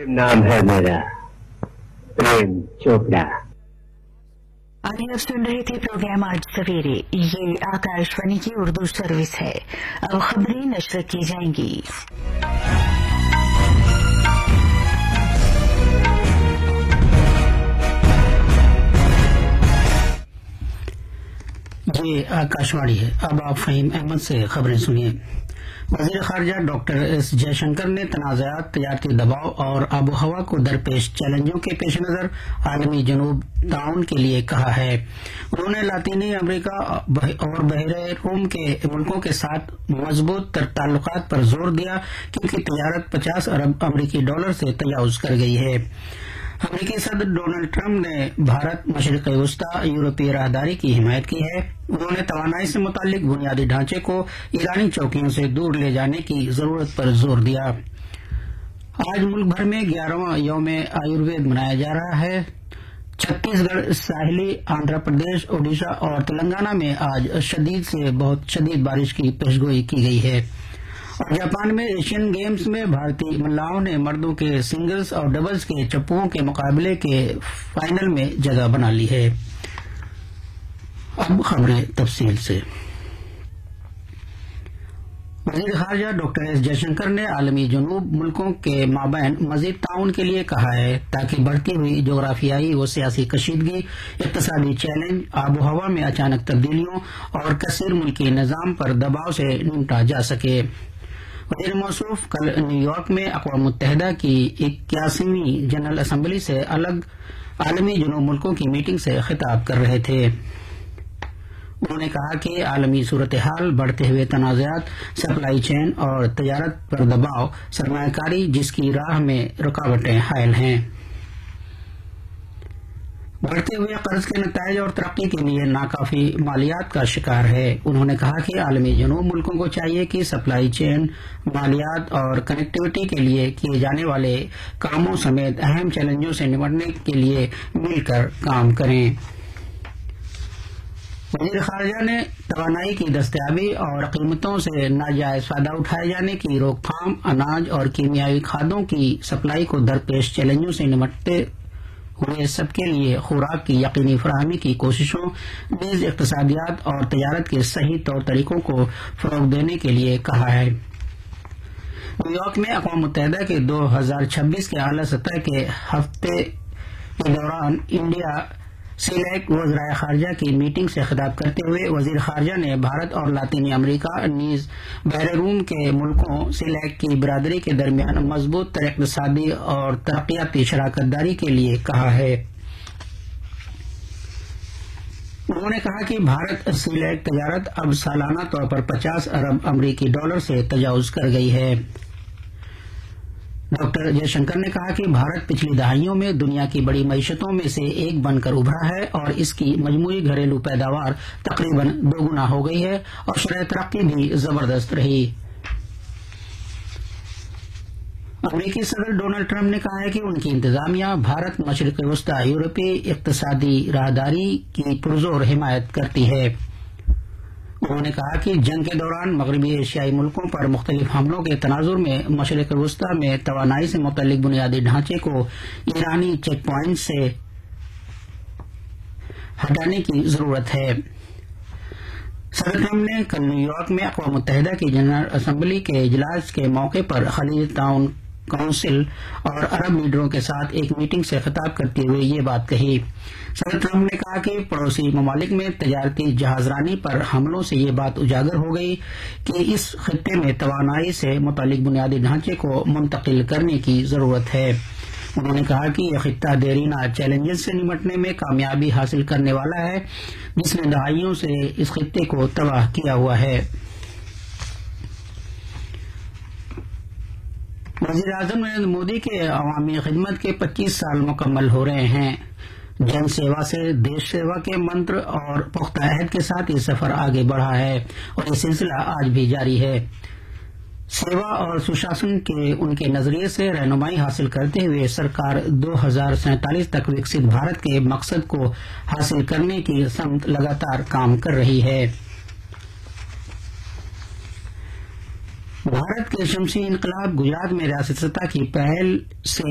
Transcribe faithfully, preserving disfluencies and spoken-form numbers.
नाम है मेरा प्रेम चोपड़ा। अभी आप सुन रहे थे प्रोग्राम आज सवेरे। ये आकाशवाणी की उर्दू सर्विस है। अब खबरें नशर की जाएंगी। ये आकाशवाणी है। अब आप फहीम अहमद से खबरें सुनिए। वजीर खारजा डॉक्टर एस जयशंकर ने तनाज़ात, तजारती दबाव और आबो हवा को दरपेश चैलेंजों के पेश नज़र आलमी जनूब ताउन के लिए कहा है। उन्होंने लातीनी अमरीका और बहरे रोम के मुल्कों के साथ मजबूत ताल्लुकात पर जोर दिया क्योंकि तजारत पचास अरब अमरीकी डॉलर से तजावुज कर गई है। अमरीकी सदर डोनाल्ड ट्रंप ने भारत मशरिक़ वस्ता यूरोपीय राहदारी की हिमायत की है। उन्होंने तवानाई से मुतालिक बुनियादी ढांचे को ईरानी चौकियों से दूर ले जाने की जरूरत पर जोर दिया। आज मुल्क भर में ग्यारहवां यौम आयुर्वेद मनाया जा रहा है। छत्तीसगढ़, साहिली आंध्र प्रदेश, ओडिशा और तेलंगाना में आज शदीद से बहुत शदीद बारिश की पेशगोई की गई है। और जापान में एशियन गेम्स में भारतीय महिलाओं ने मर्दों के सिंगल्स और डबल्स के चप्पुओं के मुकाबले के फाइनल में जगह बना ली है। अब खबरें तफसील से। वजीर खारजा डॉक्टर एस जयशंकर ने आलमी जनूब मुल्कों के माबैन मजीद ताउन के लिए कहा है ताकि बढ़ती हुई जोग्राफियाई व सियासी कशीदगी, इक्तसादी चैलेंज, आबो हवा में अचानक तब्दीलियों और कसीर मुल्की निजाम पर दबाव से निपटा जा सके। वजीर मौसूफ कल न्यूयॉर्क में अक़वाम मुत्तहिदा की इक्यासीवीं जनरल असम्बली से अलग आलमी जनूब मुल्कों की मीटिंग से खिताब कर रहे थे। उन्होंने कहा कि आलमी सूरत हाल, बढ़ते हुए तनाज़ात, सप्लाई चेन और तजारत पर दबाव, सरमायाकारी जिसकी राह में रुकावटें हायल हैं, बढ़ते हुए कर्ज के नताइज और तरक्की के लिए नाकाफी मालियात का शिकार है। उन्होंने कहा कि आलमी जनूब मुल्कों को चाहिए कि सप्लाई चेन, मालियात और कनेक्टिविटी के लिए किए जाने वाले कामों समेत अहम चैलेंजों से निपटने के लिए मिलकर काम करें। वजीर खारजा ने तवानाई की दस्तयाबी और कीमतों से नाजायज फायदा उठाए जाने की रोकथाम, अनाज और कीमियावी खादों की सप्लाई को दरपेश चैलेंजों से निपटते हुए सबके लिए खुराक की यकीनी फराहमी की कोशिशों, नीज इक्तसादियात और तजारत के सही तौर तरीकों को फरोग देने के लिए कहा है। न्यूयॉर्क में अक़वाम मुत्तहिदा के दो हजार छब्बीस के आला सतह के हफ्ते के दौरान इंडिया सीलैक वज़राए खारजा की मीटिंग से खिताब करते हुए वजीर खारजा ने भारत और लातीनी अमरीका नीज बहरे रूम के मुल्कों सीलैक की बिरादरी के दरमियान मजबूत तर इक़्तिसादी और तरक्याती शराकत दारी के लिए कहा है। उन्होंने कहा कि भारत सीलैक तजारत अब सालाना तौर पर पचास अरब अमरीकी डॉलर से तजावुज कर गई है। डॉक्टर जयशंकर ने कहा कि भारत पिछली दहाइयों में दुनिया की बड़ी मईशतों में से एक बनकर उभरा है और इसकी मजमूई घरेलू पैदावार तकरीबन दोगुना हो गई है और शरह तरक्की भी जबरदस्त रही। अमरीकी सदर डोनाल्ड ट्रंप ने कहा है कि उनकी इंतजामिया भारत मशरिक़ वस्ता यूरोपीय इक्तसादी राहदारी की पुरजोर हिमायत करती है। उन्होंने कहा कि जंग के दौरान मगरबी एशियाई मुल्कों पर मुख्तलिफ हमलों के तनाजुर में मशरिक़ वस्ता में तवानाई से मुतल्लिक बुनियादी ढांचे को ईरानी चेक प्वाइंट से हटाने की जरूरत है। सदर ट्रंप ने कल न्यूयॉर्क में अक़वाम मुत्तहिदा की जनरल असम्बली के इजलास के मौके पर खलीज ताउन काउंसिल और अरब लीडरों के साथ एक मीटिंग से खिताब करते हुए ये बात कही। सदर ट्रंप ने कहा कि पड़ोसी ममालिक में तजारती जहाजरानी पर हमलों से ये बात उजागर हो गई कि इस खित्ते में तवानाई से मुतालिक बुनियादी ढांचे को मुंतकिल करने की जरूरत है। उन्होंने कहा कि यह खित्ता देरीना चैलेंजेस से निपटने में कामयाबी हासिल करने वाला है जिसने दहाइयों से इस खित्ते को तबाह किया हुआ है। वज़ीर आज़म नरेंद्र मोदी के अवामी खिदमत के पच्चीस साल मुकम्मल हो रहे हैं। जन सेवा से देश सेवा के मंत्र और पुख्ता अहद के साथ ये सफर आगे बढ़ा है और ये सिलसिला आज भी जारी है। सेवा और सुशासन के उनके नजरिए से रहनुमाई हासिल करते हुए सरकार दो हजार सैंतालीस तक विकसित भारत के मकसद को हासिल करने की समत लगातार काम कर रही है। भारत के शमसी इनकलाब गुजरात में रियासत सत्ता की पहल से